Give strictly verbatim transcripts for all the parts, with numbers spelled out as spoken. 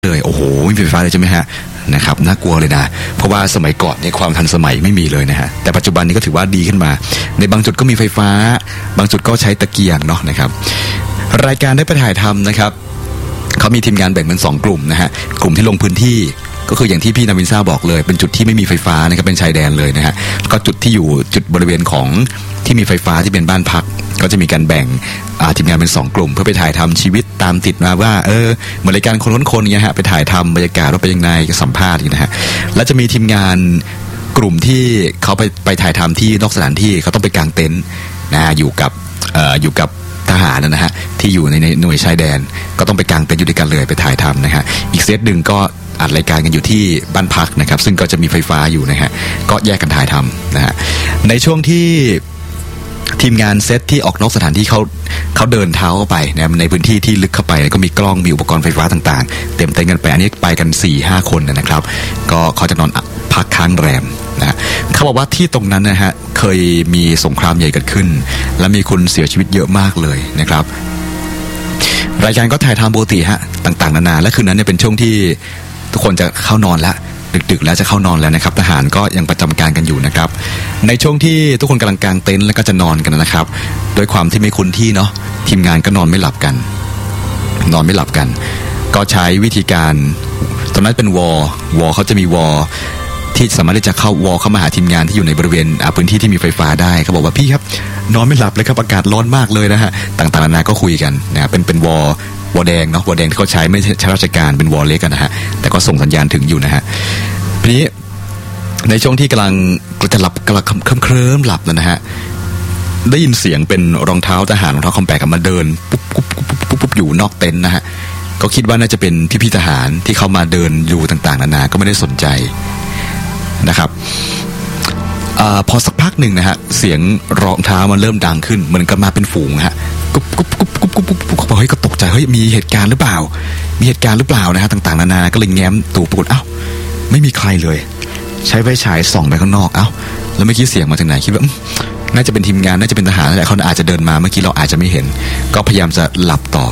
เลยโอ้โหไม่มีไฟฟ้าเลยใช่ไหมฮะนะครับน่ากลัวเลยนะเพราะว่าสมัยก่อนในความทันสมัยไม่มีเลยนะฮะแต่ปัจจุบันนี้ก็ถือว่าดีขึ้นมาในบางจุดก็มีไฟฟ้าบางจุดก็ใช้ตะเกียงเนาะนะครับรายการได้ไปถ่ายทำนะครับเขามีทีมงานแบ่งเป็นสองกลุ่มนะฮะกลุ่มที่ลงพื้นที่ก็คืออย่างที่พี่นาวินซ่าบอกเลยเป็นจุดที่ไม่มีไฟฟ้านะครับเป็นชายแดนเลยนะฮะก็จุดที่อยู่จุดบริเวณของที่มีไฟฟ้าที่เป็นบ้านพักก็จะมีการแบ่งทีมงานเป็นสองกลุ่มเพื่อไปถ่ายทำชีวิตตามติดมาว่าเออเหมือนรายการคนค้นคนเนี่ยฮะไปถ่ายทำบรรยากาศว่าเป็นยังไงสัมภาษณ์นะฮะแล้วจะมีทีมงานกลุ่มที่เขาไปไปถ่ายทำที่นอกสถานที่เขาต้องไปกางเต็นท์นะอยู่กับเอ่ออยู่กับทหารนะฮะที่อยู่ในหน่วยชายแดนก็ต้องไปกางเต็นท์อยู่ด้วยกันเลยไปถ่ายทำนะฮะอีกเซตหนึ่งก็อัดรายการกันอยู่ที่บ้านพักนะครับซึ่งก็จะมีไฟฟ้าอยู่นะฮะก็แยกกันถ่ายทำนะฮะในช่วงที่ทีมงานเซตที่ออกนอกสถานที่เขาเขาเดินเท้าเข้าไปนะในพื้นที่ที่ลึกเข้าไปก็มีกล้องมีอุปกรณ์ไฟฟ้าต่างๆเต็มเต็มกันไปอันนี้ไปกัน สี่ห้า คนนะครับก็เขาจะนอนพักค้างแรมนะเขาบอกว่าที่ตรงนั้นนะฮะเคยมีสงครามใหญ่เกิดขึ้นและมีคนเสียชีวิตเยอะมากเลยนะครับรายการก็ถ่ายทำปกติฮะต่างๆนานาและคืนนั้นเนี่ยเป็นช่วงที่ทุกคนจะเข้านอนแล้วดึกๆแล้วจะเข้านอนแล้วนะครับทหารก็ยังประจำการกันอยู่นะครับในช่วงที่ทุกคนกำลังกางเต็นท์แล้วก็จะนอนกันนะครับโดยความที่ไม่คุ้นที่เนาะทีมงานก็นอนไม่หลับกันนอนไม่หลับกันก็ใช้วิธีการตอนนั้นเป็นวอลวอลเขาจะมีวอลที่สามารถที่จะเข้าวอลเข้ามาหาทีมงานที่อยู่ในบริเวณพื้นที่ที่มีไฟฟ้าได้เขาบอกว่าพี่ครับนอนไม่หลับเลยครับอากาศร้อนมากเลยนะฮะต่างๆนานาก็คุยกันนะเป็นเป็นวอลวอลแดงเนาะวอลแดงที่เขาใช้ไม่ใช่ราชการเป็นวอลเล็กกันนะฮะแต่ก็ส่งสัญญาณถึงอยู่นะฮะทีนี้ในช่วงที่กำลังจะหลับกำลังเคลิ้มเคลิ้มหลับนะฮะได้ยินเสียงเป็นรองเท้าทหารรองเท้าคอมแพคมาเดินปุ๊บปุ๊บปุ๊บปุ๊บปุ๊บอยู่นอกเต็นท์นะฮะก็คิดว่าน่าจะเป็นพี่ๆทหารที่เขามาเดินอยู่ต่างๆนานาก็ไม่ได้สนใจนะครับอ่าพอสักพักหนึ่งนะฮะเสียงรองเท้ามันเริ่มดังขึ้นเหมือนกับมาเป็นฝูงฮะกุ๊บกุ๊บกุ๊บกุ๊บกุ๊บกุ๊บกุ๊บเขาบอกเฮ้ยก็ตกใจเฮ้ยมีเหตุการณ์หรือเปล่ามีเหตุการณ์หรือเปล่านะฮะต่างๆนานาก็เลยแง้มตูปรากฏอ้าวไม่มีใครเลยใช้ไฟฉายส่องไปข้างนอกเอ้าแล้วเมื่อกี้เสียงมาจากไหนคิดว่าน่าจะเป็นทีมงานน่าจะเป็นทหารแหละเขาอาจจะเดินมาเมื่อกี้เราอาจจะไม่เห็นก็พยายามจะหลับต่อ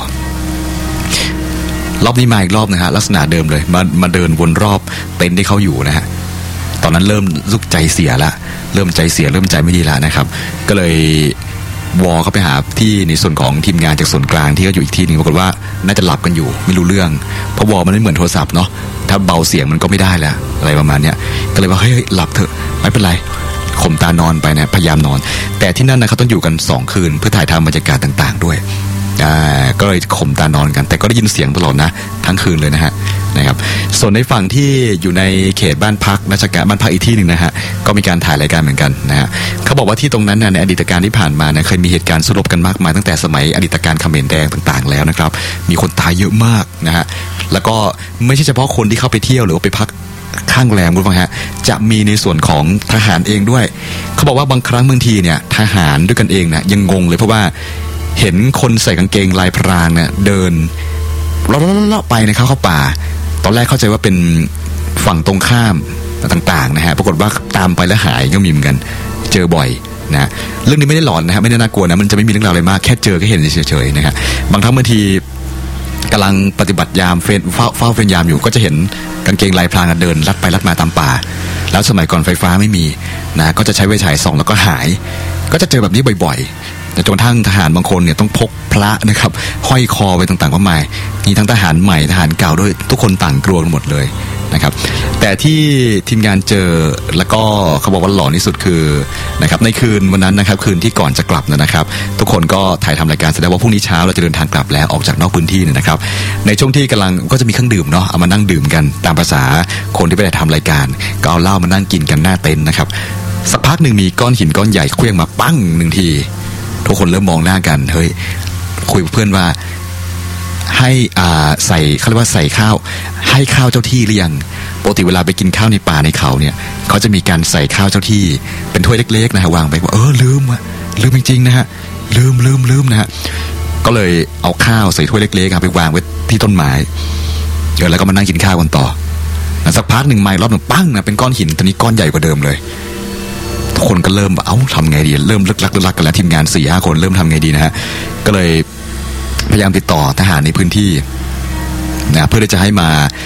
รอบนี้มาอีกรอบนะฮะลักษณะเดิมเลยมามาเดินวนรอบเต็นท์ที่เขาอยู่นะฮะตอนนั้นเริ่มลุกใจเสียละเริ่มใจเสียเริ่มใจไม่ดีแล้วนะครับก็เลยวอเข้าไปหาที่ในส่วนของทีมงานจากส่วนกลางที่เขาอยู่อีกที่นึงปรากฏว่าน่าจะหลับกันอยู่ไม่รู้เรื่องเพราะวอมันไม่เหมือนโทรศัพท์เนาะถ้าเบาเสียงมันก็ไม่ได้แล้วอะไรประมาณเนี้ยก็เลยว่าเฮ้ยหลับเถอะไม่เป็นไรข่มตานอนไปนะพยายามนอนแต่ที่นั่นนะเขาต้องอยู่กันสองคืนเพื่อถ่ายทำบรรยากาศต่างๆด้วยอ่าก็เลยข่มตานอนกันแต่ก็ได้ยินเสียงตลอดนะทั้งคืนเลยนะฮะนะครับส่วนในฝั่งที่อยู่ในเขตบ้านพักราชการบ้านพักอีกที่หนึ่งนะฮะก็มีการถ่ายรายการเหมือนกันนะฮะเขาบอกว่าที่ตรงนั้นนะในอดีตการที่ผ่านมานะเคยมีเหตุการณ์สลบกันมากมายตั้งแต่สมัยอดีตการเขมรแดงต่างๆแล้วนะครับมีคนตายเยอะมากนะฮะแล้วก็ไม่ใช่เฉพาะคนที่เข้าไปเที่ยวหรือว่าไปพักข้างแรมคุณฟังฮะจะมีในส่วนของทหารเองด้วยเขาบอกว่าบางครั้งบางทีเนี่ยทหารด้วยกันเองนะยังงงเลยเพราะว่าเห็นคนใส่กางเกงลายพรางเนี่ยเดินเลาะๆไปนะครับเข้าป่าตอนแรกเข้าใจว่าเป็นฝั่งตรงข้ามต่างๆนะฮะปรากฏว่าตามไปแล้วหายก็มีเหมือนกันเจอบ่อยนะเรื่องนี้ไม่ได้หลอนนะฮะไม่ได้น่ากลัวนะมันจะไม่มีเรื่องราวอะไรมากแค่เจอก็เห็นเฉยๆนะฮะบางครั้งบางทีกำลังปฏิบัติยามเฝ้าเฝ้าเฝ้ายามอยู่ก็จะเห็นกางเกงลายพรางเดินลัดไปลัดมาตามป่าแล้วสมัยก่อนไฟฟ้าไม่มีนะก็จะใช้ไฟฉายส่องแล้วก็หายก็จะเจอแบบนี้บ่อยๆแต่จนกระทั่งทหารบางคนเนี่ยต้องพกพระนะครับห้อยคอไปต่างๆมากมายมีทั้งทหารใหม่ทหารเก่าด้วยทุกคนต่างกลัวกันหมดเลยนะครับแต่ที่ทีมงานเจอแล้วก็เขาบอกว่าหลอนที่สุดคือนะครับในคืนวันนั้นนะครับคืนที่ก่อนจะกลับนะครับทุกคนก็ถ่ายทำรายการแสดงว่าพรุ่งนี้เช้าเราจะเดินทางกลับแล้วออกจากนอกพื้นที่เนี่ยนะครับในช่วงที่กำลังก็จะมีเครื่องดื่มเนาะเอามานั่งดื่มกันตามภาษาคนที่ไปทำรายการก็เอาเหล้ามานั่งกินกันหน้าเต็นท์นะครับสักพักหนึ่งมีก้อนหินก้อนใหญ่เคลื่อนมาปั้งหนึ่งทีทุกคนเริ่มมองหน้ากันเฮ้ยคุยกับเพื่อนว่าให้อ่าใส่เขาเรียกว่าใส่ข้าวให้ข้าวเจ้าที่หรือยังปกติเวลาไปกินข้าวในป่าในเขาเนี่ยเขาจะมีการใส่ข้าวเจ้าที่เป็นถ้วยเล็กๆนะฮะวางไปว่าเออลืมอะลืมจริงๆนะฮะลืมลืมลืมนะฮะก็เลยเอาข้าวใส่ถ้วยเล็กๆไปวางไว้ที่ต้นไม้เดี๋ยวแล้วก็มานั่งกินข้าวกันต่อแล้วสักพักหนึ่งไม้รอบหนึ่งปั้งนะเป็นก้อนหินตอนนี้ก้อนใหญ่กว่าเดิมเลยทุกคนก็เริ่มแบบเอ้าทำไงดีเริ่มลึกลักลึกลักกันแล้วทีมงานสี่ห้าคนเริ่มทำไงดีนะฮะก็เลยพยายามติดต่อทหารในพื้นที่นะเพื่อที่จะให้มา